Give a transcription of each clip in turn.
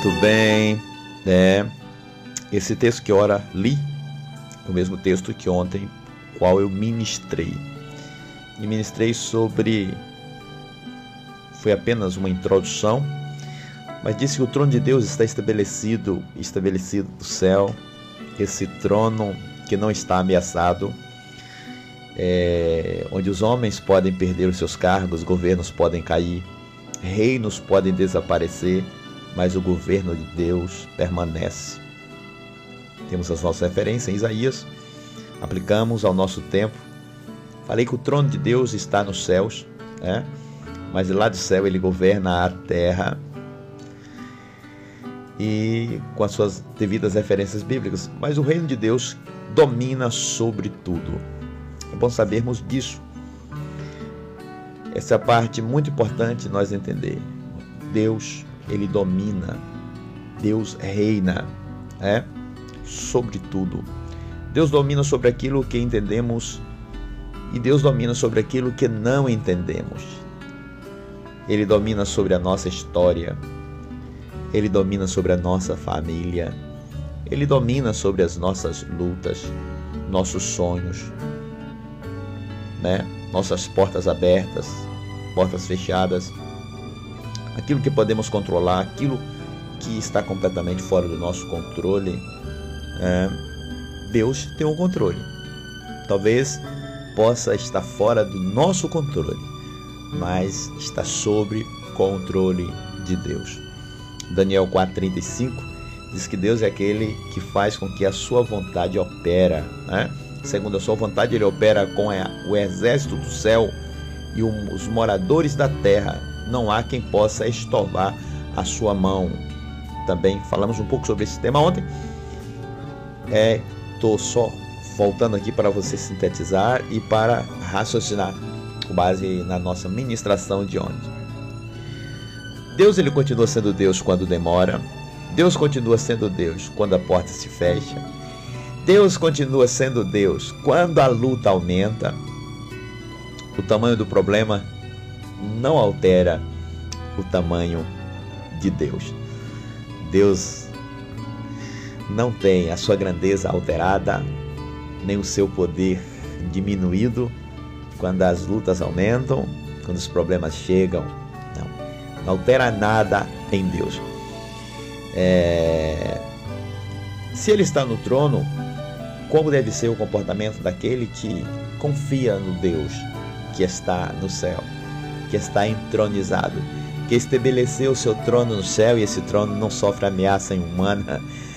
Muito bem. Esse texto que ora li é o mesmo texto que ontem, qual eu ministrei. E ministrei sobre... Foi apenas uma introdução, mas disse que o trono de Deus está estabelecido no céu. Esse trono que não está ameaçado, onde os homens podem perder os seus cargos, governos podem cair, reinos podem desaparecer, mas o governo de Deus permanece. Temos as nossas referências em Isaías, aplicamos ao nosso tempo. Falei que o trono de Deus está nos céus, mas lá do céu ele governa a terra, e com as suas devidas referências bíblicas, mas o reino de Deus domina sobre tudo. É bom sabermos disso. Essa é a parte muito importante nós entender. Deus, ele domina. Deus reina, sobre tudo. Deus domina sobre aquilo que entendemos e Deus domina sobre aquilo que não entendemos. Ele domina sobre a nossa história. Ele domina sobre a nossa família. Ele domina sobre as nossas lutas, nossos sonhos, nossas portas abertas, portas fechadas, aquilo que podemos controlar, aquilo que está completamente fora do nosso controle. Deus tem o controle. Talvez possa estar fora do nosso controle, mas está sob controle de Deus. Daniel 4,35 diz que Deus é aquele que faz com que a sua vontade opera, Segundo a sua vontade, ele opera com o exército do céu e os moradores da terra. Não há quem possa estorvar a sua mão. Também falamos um pouco sobre esse tema ontem. Estou só voltando aqui para você sintetizar e para raciocinar com base na nossa ministração de ontem. Deus, ele continua sendo Deus quando demora. Deus continua sendo Deus quando a porta se fecha. Deus continua sendo Deus quando a luta aumenta. O tamanho do problema não altera o tamanho de Deus. Deus não tem a sua grandeza alterada, nem o seu poder diminuído quando as lutas aumentam, quando os problemas chegam. Não altera nada em Deus. Se ele está no trono, como deve ser o comportamento daquele que confia no Deus que está no céu, que está entronizado, que estabeleceu o seu trono no céu, e esse trono não sofre ameaça humana,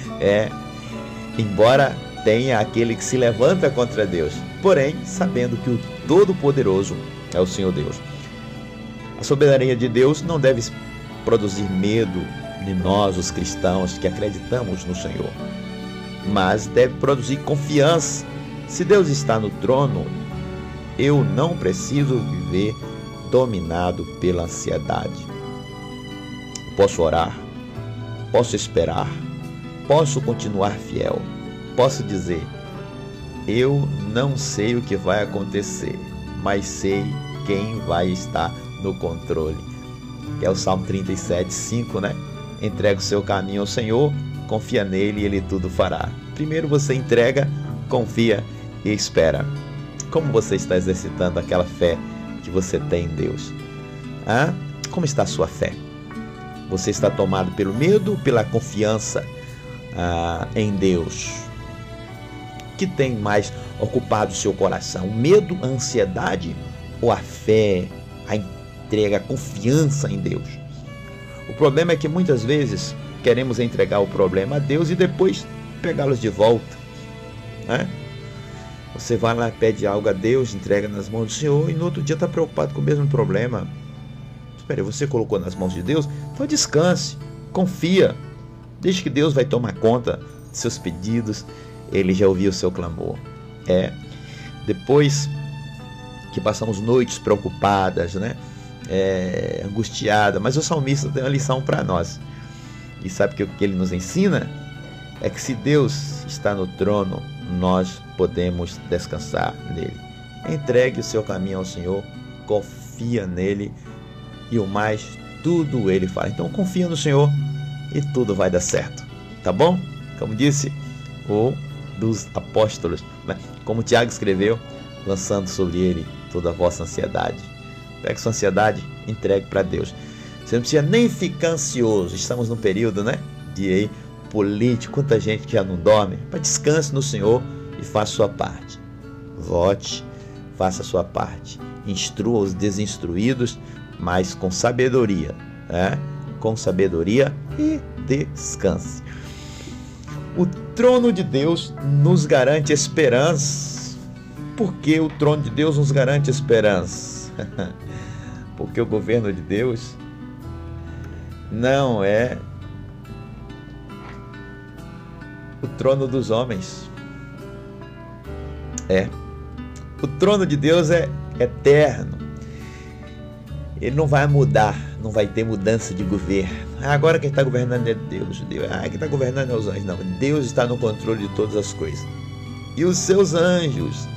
embora tenha aquele que se levanta contra Deus, porém sabendo que o Todo-Poderoso é o Senhor Deus. A soberania de Deus não deve produzir medo em nós, os cristãos que acreditamos no Senhor, mas deve produzir confiança. Se Deus está no trono, eu não preciso viver dominado pela ansiedade. Posso orar, posso esperar, posso continuar fiel, posso dizer: eu não sei o que vai acontecer, mas sei quem vai estar no controle. Que é o Salmo 37:5, Entrega o seu caminho ao Senhor, confia nele e ele tudo fará. Primeiro você entrega, confia e espera. Como você está exercitando aquela fé que você tem em Deus? Como está a sua fé? Você está tomado pelo medo ou pela confiança em Deus? O que tem mais ocupado o seu coração? O medo, a ansiedade ou a fé, a entrega, a confiança em Deus? O problema é que muitas vezes queremos entregar o problema a Deus e depois pegá-los de volta. Você vai lá, pede algo a Deus, entrega nas mãos do Senhor e no outro dia está preocupado com o mesmo problema. Espera, você colocou nas mãos de Deus? Então descanse, confia, deixe que Deus vai tomar conta de seus pedidos. Ele já ouviu o seu clamor. Depois que passamos noites preocupadas, angustiadas, mas o salmista tem uma lição para nós. E sabe o que ele nos ensina? É que se Deus está no trono, nós podemos descansar nele. Entregue o seu caminho ao Senhor, confia nele e o mais tudo ele fará. Então confia no Senhor, e tudo vai dar certo, tá bom? Como disse o dos apóstolos, né? Como Tiago escreveu, lançando sobre ele toda a vossa ansiedade. Pegue sua ansiedade, entregue para Deus. Você não precisa nem ficar ansioso. Estamos num período, né, de político, quanta gente que já não dorme. Mas descanse no Senhor e faça a sua parte. Vote, faça a sua parte. Instrua os desinstruídos, mas com sabedoria, né? Com sabedoria e descanse. O trono de Deus nos garante esperança. Por que o trono de Deus nos garante esperança? Porque o governo de Deus não é o trono dos homens. O trono de Deus é eterno. Ele não vai mudar, não vai ter mudança de governo. Agora quem está governando é Deus. Quem está governando é os anjos. Não, Deus está no controle de todas as coisas. E os seus anjos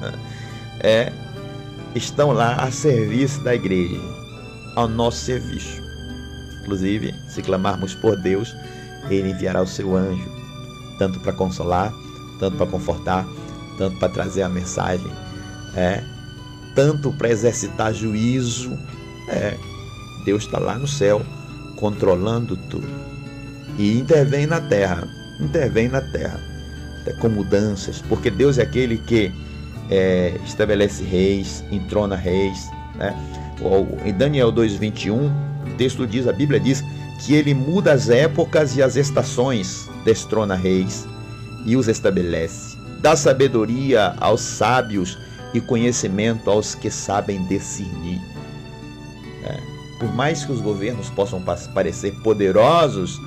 estão lá a serviço da igreja, ao nosso serviço. Inclusive, se clamarmos por Deus, Ele enviará o seu anjo, tanto para consolar, tanto para confortar, tanto para trazer a mensagem, tanto para exercitar juízo. Deus está lá no céu, controlando tudo. E intervém na terra, com mudanças, porque Deus é aquele que estabelece reis, entrona reis, né? Em Daniel 2:21, o texto diz, a Bíblia diz, que ele muda as épocas e as estações, destrona reis e os estabelece, dá sabedoria aos sábios e conhecimento aos que sabem discernir. Por mais que os governos possam parecer poderosos,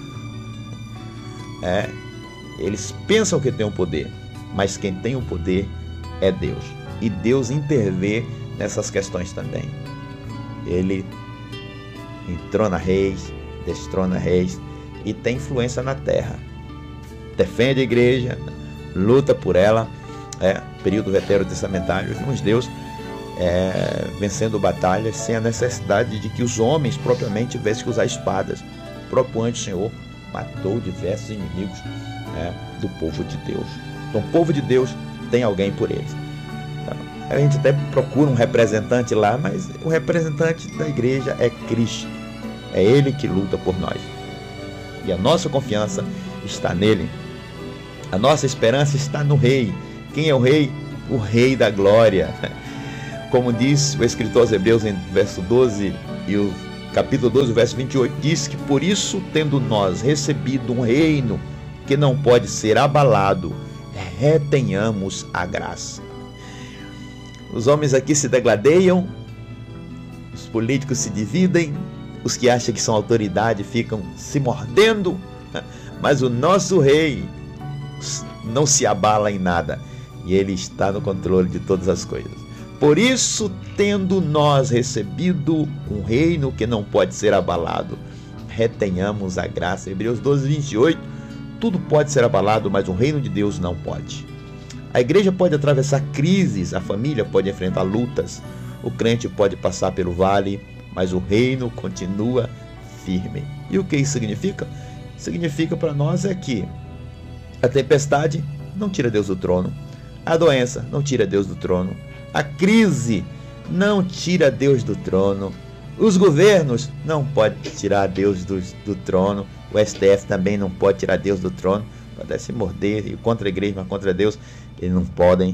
eles pensam que têm o poder, mas quem tem o poder é Deus. E Deus intervém nessas questões também. Ele entrona reis, destrona reis e tem influência na terra. Defende a igreja, luta por ela. Período veterotestamentário, vimos Deus vencendo batalhas sem a necessidade de que os homens propriamente tivessem que usar espadas. O próprio anjo do Senhor matou diversos inimigos do povo de Deus. Então o povo de Deus tem alguém por eles. Então, a gente até procura um representante lá, mas o representante da igreja é Cristo. É Ele que luta por nós. E a nossa confiança está nele. A nossa esperança está no Rei. Quem é o Rei? O Rei da glória. Como diz o escritor aos Hebreus em verso 12 e o capítulo 12, verso 28, diz que por isso, tendo nós recebido um reino que não pode ser abalado, retenhamos a graça. Os homens aqui se degladeiam, os políticos se dividem, os que acham que são autoridade ficam se mordendo, mas o nosso rei não se abala em nada e ele está no controle de todas as coisas. Por isso, tendo nós recebido um reino que não pode ser abalado, retenhamos a graça. Hebreus 12, 28, tudo pode ser abalado, mas o reino de Deus não pode. A igreja pode atravessar crises, a família pode enfrentar lutas, o crente pode passar pelo vale, mas o reino continua firme. E o que isso significa? Significa para nós é que a tempestade não tira Deus do trono, a doença não tira Deus do trono, a crise não tira Deus do trono, os governos não podem tirar Deus do trono, o STF também não pode tirar Deus do trono, pode se morder, e contra a igreja, mas contra Deus, eles não podem.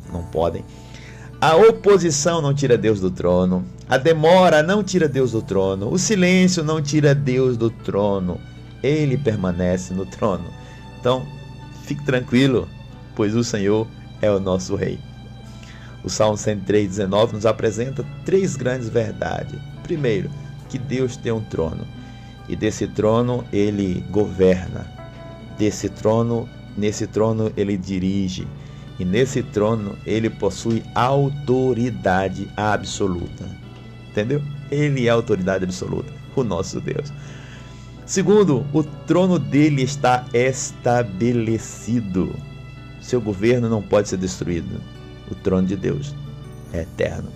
A oposição não tira Deus do trono, a demora não tira Deus do trono, o silêncio não tira Deus do trono, Ele permanece no trono. Então, fique tranquilo, pois o Senhor é o nosso Rei. O Salmo 103:19 nos apresenta 3 grandes verdades. Primeiro, que Deus tem um trono, e desse trono Ele governa. Nesse trono Ele dirige, e nesse trono Ele possui autoridade absoluta. Entendeu? Ele é a autoridade absoluta, o nosso Deus. Segundo, o trono dele está estabelecido. Seu governo não pode ser destruído. O trono de Deus é eterno.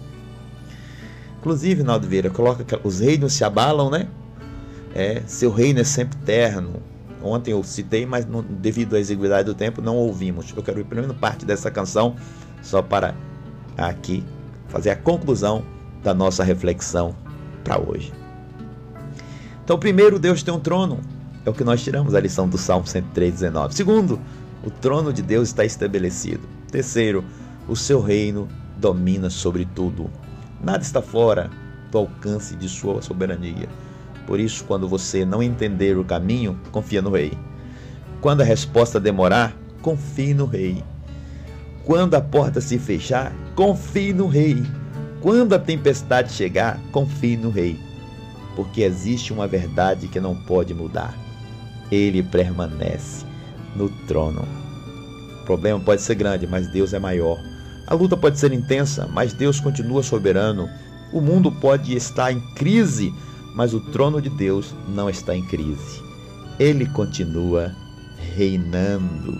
Inclusive, Naldo Vieira coloca que os reinos se abalam, né? Seu reino é sempre eterno. Ontem eu citei, mas devido à exiguidade do tempo não ouvimos. Eu quero ir pelo menos parte dessa canção, só para aqui fazer a conclusão da nossa reflexão para hoje. Então, primeiro, Deus tem um trono. É o que nós tiramos a lição do Salmo 103:19. Segundo, o trono de Deus está estabelecido. Terceiro, o seu reino domina sobre tudo. Nada está fora do alcance de sua soberania. Por isso, quando você não entender o caminho, confia no Rei. Quando a resposta demorar, confie no Rei. Quando a porta se fechar, confie no Rei. Quando a tempestade chegar, confie no Rei. Porque existe uma verdade que não pode mudar. Ele permanece no trono. O problema pode ser grande, mas Deus é maior. A luta pode ser intensa, mas Deus continua soberano. O mundo pode estar em crise, mas o trono de Deus não está em crise. Ele continua reinando.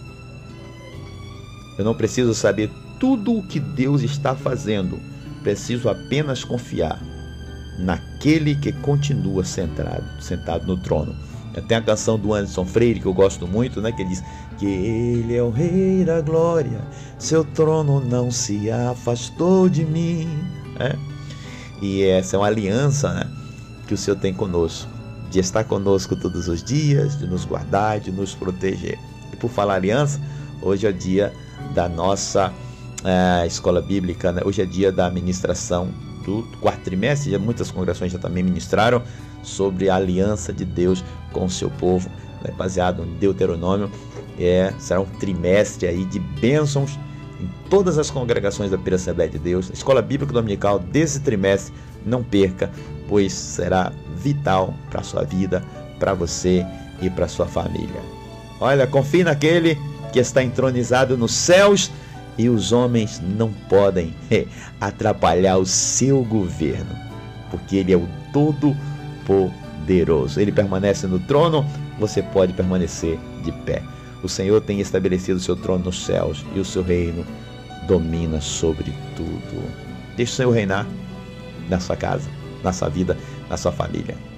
Eu não preciso saber tudo o que Deus está fazendo. Preciso apenas confiar naquele que continua sentado no trono. Tem a canção do Anderson Freire, que eu gosto muito, né? Que diz que Ele é o Rei da Glória, seu trono não se afastou de mim. E essa é uma aliança, né, que o Senhor tem conosco, de estar conosco todos os dias, de nos guardar, de nos proteger. E por falar aliança, hoje é o dia da nossa escola bíblica, né? Hoje é dia da ministração do quarto trimestre. Já muitas congregações já também ministraram sobre a aliança de Deus com o seu povo, né? Baseado em Deuteronômio. Será um trimestre aí de bênçãos em todas as congregações da Primeira Assembleia de Deus. A escola bíblica dominical desse trimestre, não perca, pois será vital para a sua vida, para você e para a sua família. Olha, confie naquele que está entronizado nos céus, e os homens não podem atrapalhar o seu governo, porque Ele é o Todo-Poderoso. Ele permanece no trono, você pode permanecer de pé. O Senhor tem estabelecido o seu trono nos céus, e o seu reino domina sobre tudo. Deixe o Senhor reinar na sua casa, na sua vida, na sua família.